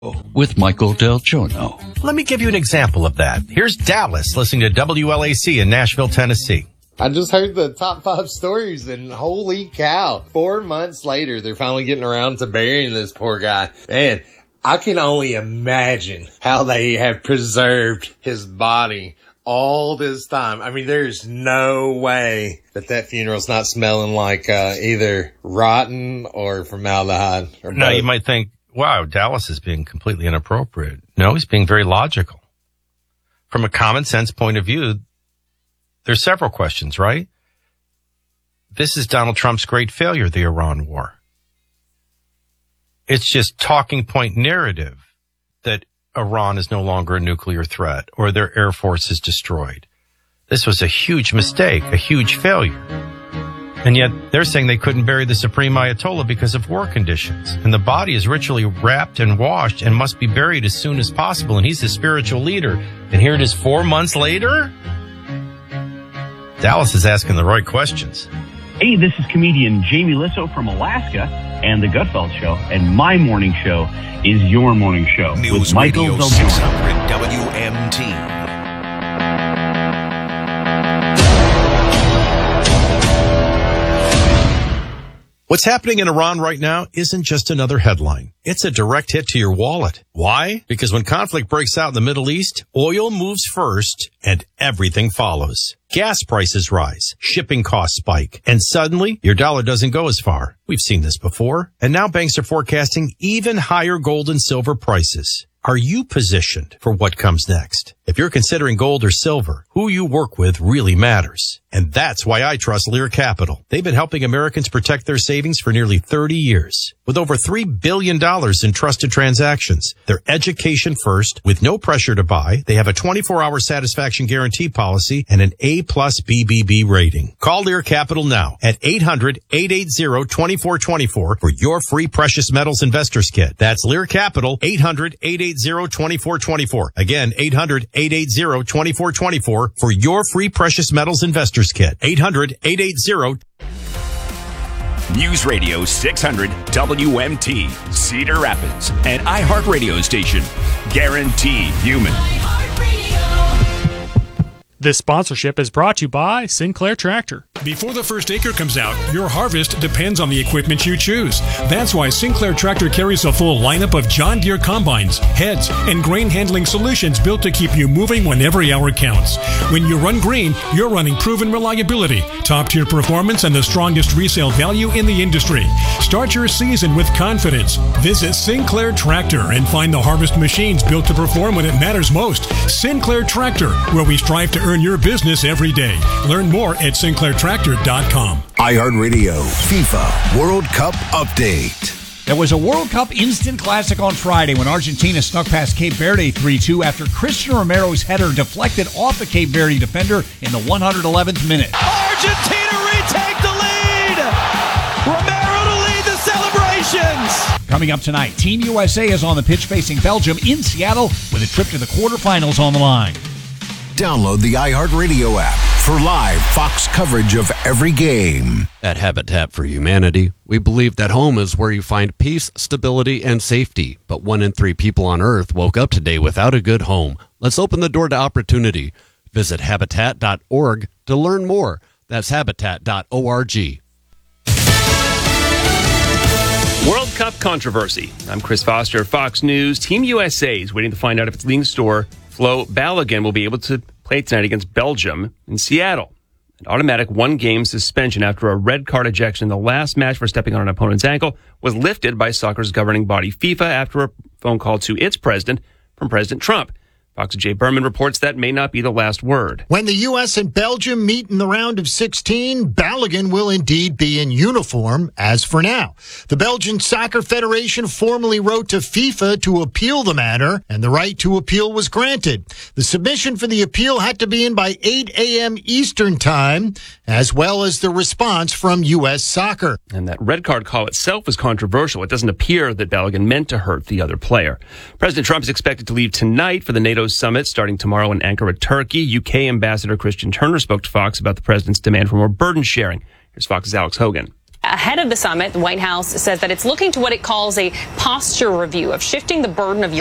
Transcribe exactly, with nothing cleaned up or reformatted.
with Michael Del Giorno. Let me give you an example of that. Here's Dallas listening to W L A C in Nashville, Tennessee. I just heard the top five stories, and holy cow, four months later, they're finally getting around to burying this poor guy. Man, I can only imagine how they have preserved his body all this time. I mean, there's no way that that funeral's not smelling like uh, either rotten or formaldehyde. Or no, you might think, wow, Dallas is being completely inappropriate. No, he's being very logical. From a common sense point of view, there's several questions, right? This is Donald Trump's great failure, the Iran war. It's just talking point narrative that Iran is no longer a nuclear threat or their air force is destroyed. This was a huge mistake, a huge failure. And yet they're saying they couldn't bury the Supreme Ayatollah because of war conditions. And the body is ritually wrapped and washed and must be buried as soon as possible. And he's the spiritual leader. And here it is four months later? Dallas is asking the right questions. Hey, this is comedian Jamie Lissow from Alaska and the Gutfeld Show. And my morning show is your morning show. News with Michael Radio six hundred W M T. What's happening in Iran right now isn't just another headline. It's a direct hit to your wallet. Why? Because when conflict breaks out in the Middle East, oil moves first and everything follows. Gas prices rise, shipping costs spike, and suddenly your dollar doesn't go as far. We've seen this before. And now banks are forecasting even higher gold and silver prices. Are you positioned for what comes next? If you're considering gold or silver, who you work with really matters. And that's why I trust Lear Capital. They've been helping Americans protect their savings for nearly thirty years. With over three billion dollars in trusted transactions, they're education first with no pressure to buy. They have a twenty-four hour satisfaction guarantee policy and an A plus B B B rating. Call Lear Capital now at eight hundred, eight eight zero, two four two four for your free precious metals investors kit. That's Lear Capital, eight hundred, eight eight zero, two four two four. Again, eight hundred, eight eight zero, two four two four for your free precious metals investors kit. eight hundred, eight eight zero. News Radio six hundred W M T, Cedar Rapids, an iHeartRadio station. Guaranteed human. This sponsorship is brought to you by Sinclair Tractor. Before the first acre comes out, your harvest depends on the equipment you choose. That's why Sinclair Tractor carries a full lineup of John Deere combines, heads, and grain handling solutions built to keep you moving when every hour counts. When you run green, you're running proven reliability, top-tier performance, and the strongest resale value in the industry. Start your season with confidence. Visit Sinclair Tractor and find the harvest machines built to perform when it matters most. Sinclair Tractor, where we strive to earn your business every day. Learn more at sinclair tractor dot com. iHeartRadio FIFA World Cup Update. There was a World Cup instant classic on Friday when Argentina snuck past Cape Verde three two after Christian Romero's header deflected off the Cape Verde defender in the one hundred eleventh minute. Argentina retake the lead! Romero to lead the celebrations! Coming up tonight, Team U S A is on the pitch facing Belgium in Seattle with a trip to the quarterfinals on the line. Download the iHeartRadio app for live Fox coverage of every game. At Habitat for Humanity, we believe that home is where you find peace, stability, and safety. But one in three people on Earth woke up today without a good home. Let's open the door to opportunity. Visit habitat dot org to learn more. That's habitat dot org. World Cup controversy. I'm Chris Foster, Fox News. Team U S A is waiting to find out if its leading store, Flo Balogun, will be able to play tonight against Belgium in Seattle. An automatic one-game suspension after a red card ejection in the last match for stepping on an opponent's ankle was lifted by soccer's governing body FIFA after a phone call to its president from President Trump. Fox's Jay Berman reports that may not be the last word. When the U S and Belgium meet in the round of sixteen, Balogun will indeed be in uniform, as for now. The Belgian Soccer Federation formally wrote to FIFA to appeal the matter, and the right to appeal was granted. The submission for the appeal had to be in by eight a.m. Eastern Time, as well as the response from U S Soccer. And that red card call itself was controversial. It doesn't appear that Balogun meant to hurt the other player. President Trump is expected to leave tonight for the NATO summit starting tomorrow in Ankara, Turkey. U K Ambassador Christian Turner spoke to Fox about the president's demand for more burden sharing. Here's Fox's Alex Hogan. ahead of the summit, the White House says that it's looking to what it calls a posture review of shifting the burden of